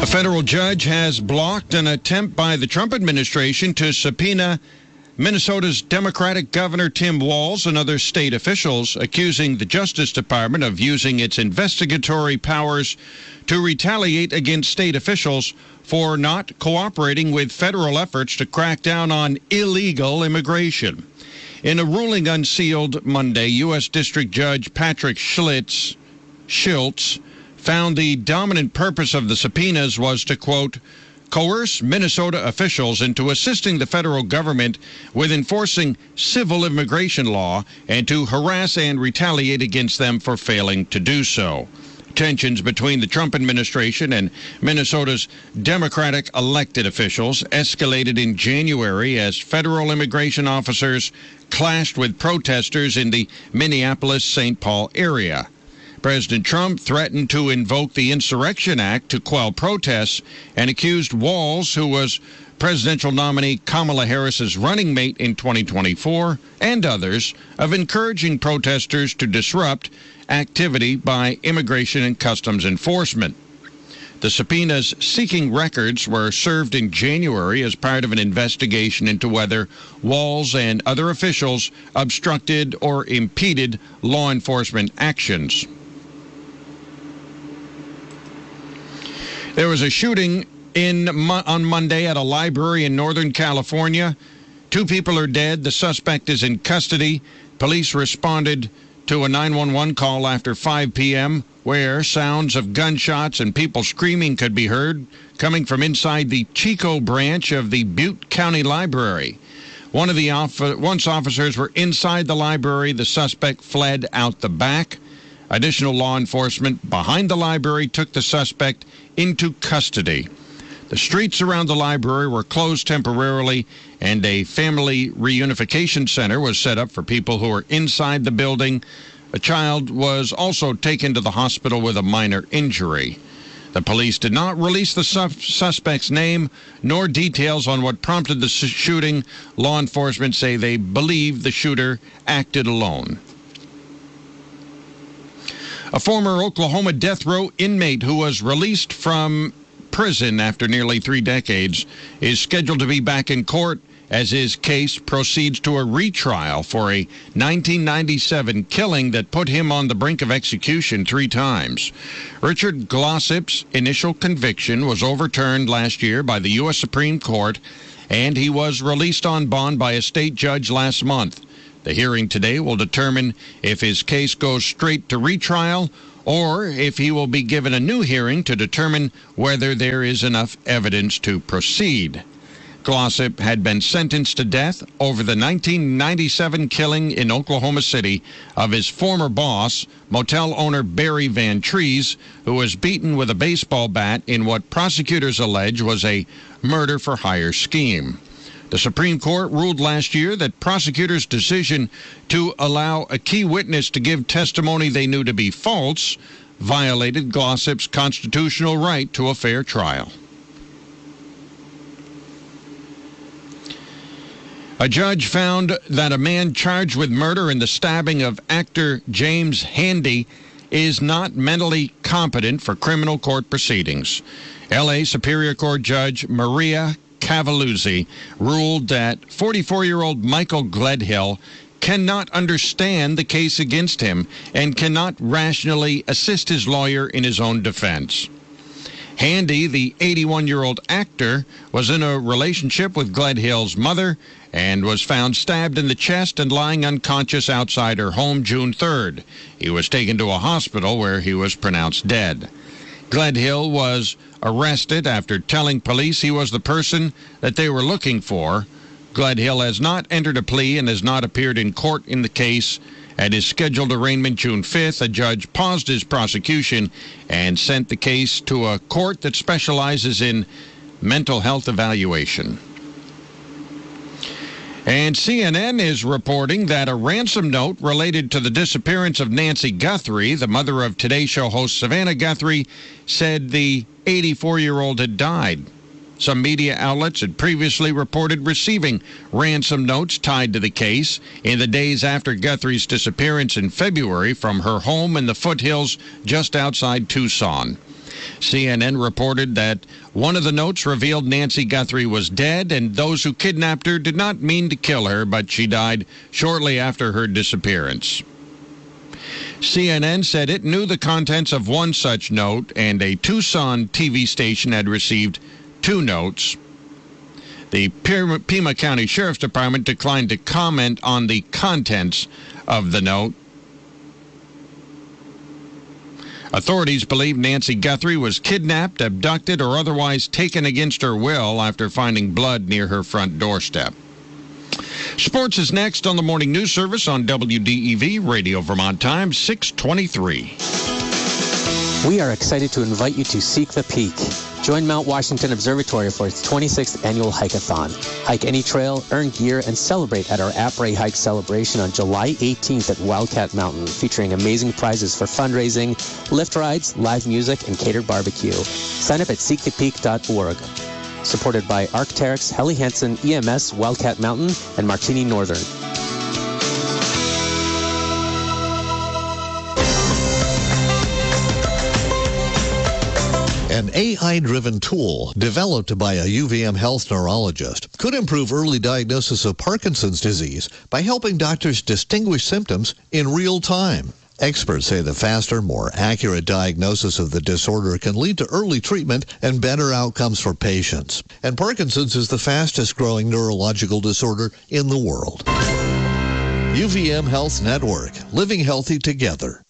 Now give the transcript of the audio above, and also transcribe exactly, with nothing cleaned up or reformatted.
A federal judge has blocked an attempt by the Trump administration to subpoena Minnesota's Democratic Governor Tim Walz and other state officials, accusing the Justice Department of using its investigatory powers to retaliate against state officials for not cooperating with federal efforts to crack down on illegal immigration. In a ruling unsealed Monday, U S. District Judge Patrick Schlitz, Schultz found the dominant purpose of the subpoenas was to, quote, coerce Minnesota officials into assisting the federal government with enforcing civil immigration law and to harass and retaliate against them for failing to do so. Tensions between the Trump administration and Minnesota's Democratic elected officials escalated in January as federal immigration officers clashed with protesters in the Minneapolis-Saint Paul area. President Trump threatened to invoke the Insurrection Act to quell protests and accused Walz, who was presidential nominee Kamala Harris's running mate in twenty twenty-four, and others, of encouraging protesters to disrupt activity by Immigration and Customs Enforcement. The subpoenas seeking records were served in January as part of an investigation into whether Walz and other officials obstructed or impeded law enforcement actions. There was a shooting in on Monday at a library in Northern California. Two people are dead. The suspect is in custody. Police responded to a nine one one call after five p.m. where sounds of gunshots and people screaming could be heard coming from inside the Chico branch of the Butte County Library. One of the off- once officers were inside the library. The suspect fled out the back. Additional law enforcement behind the library took the suspect into custody. The streets around the library were closed temporarily, and a family reunification center was set up for people who were inside the building. A child was also taken to the hospital with a minor injury. The police did not release the su- suspect's name nor details on what prompted the shooting. Law enforcement say they believe the shooter acted alone. A former Oklahoma death row inmate who was released from prison after nearly three decades is scheduled to be back in court as his case proceeds to a retrial for a nineteen ninety-seven killing that put him on the brink of execution three times. Richard Glossip's initial conviction was overturned last year by the U S. Supreme Court, and he was released on bond by a state judge last month. The hearing today will determine if his case goes straight to retrial or if he will be given a new hearing to determine whether there is enough evidence to proceed. Glossip had been sentenced to death over the nineteen ninety-seven killing in Oklahoma City of his former boss, motel owner Barry Van Trees, who was beaten with a baseball bat in what prosecutors allege was a murder-for-hire scheme. The Supreme Court ruled last year that prosecutors' decision to allow a key witness to give testimony they knew to be false violated Glossip's constitutional right to a fair trial. A judge found that a man charged with murder in the stabbing of actor James Handy is not mentally competent for criminal court proceedings. L A. Superior Court Judge Maria Cavalluzzi ruled that forty-four-year-old Michael Gledhill cannot understand the case against him and cannot rationally assist his lawyer in his own defense. Handy, the eighty-one-year-old actor, was in a relationship with Gledhill's mother and was found stabbed in the chest and lying unconscious outside her home June third. He was taken to a hospital where he was pronounced dead. Gledhill was arrested after telling police he was the person that they were looking for. Gledhill has not entered a plea and has not appeared in court in the case. At his scheduled arraignment June fifth, a judge paused his prosecution and sent the case to a court that specializes in mental health evaluation. And C N N is reporting that a ransom note related to the disappearance of Nancy Guthrie, the mother of Today Show host Savannah Guthrie, said the eighty-four-year-old had died. Some media outlets had previously reported receiving ransom notes tied to the case in the days after Guthrie's disappearance in February from her home in the foothills just outside Tucson. C N N reported that one of the notes revealed Nancy Guthrie was dead, and those who kidnapped her did not mean to kill her, but she died shortly after her disappearance. C N N said it knew the contents of one such note, and a Tucson T V station had received two notes. The Pima County Sheriff's Department declined to comment on the contents of the note. Authorities believe Nancy Guthrie was kidnapped, abducted, or otherwise taken against her will after finding blood near her front doorstep. Sports is next on the Morning News Service on W D E V, Radio Vermont Times, six twenty-three. We are excited to invite you to Seek the Peak. Join Mount Washington Observatory for its twenty-sixth annual hike-a-thon. Hike any trail, earn gear, and celebrate at our Après Hike celebration on July eighteenth at Wildcat Mountain, featuring amazing prizes for fundraising, lift rides, live music, and catered barbecue. Sign up at seek the peak dot org. Supported by Arc'teryx, Helly Hansen, E M S, Wildcat Mountain, and Martini Northern. An A I-driven tool developed by a U V M Health neurologist could improve early diagnosis of Parkinson's disease by helping doctors distinguish symptoms in real time. Experts say the faster, more accurate diagnosis of the disorder can lead to early treatment and better outcomes for patients. And Parkinson's is the fastest growing neurological disorder in the world. U V M Health Network, living healthy together.